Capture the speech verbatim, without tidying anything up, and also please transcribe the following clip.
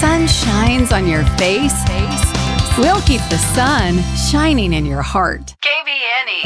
sun shines on your face, we'll keep the sun shining in your heart. K V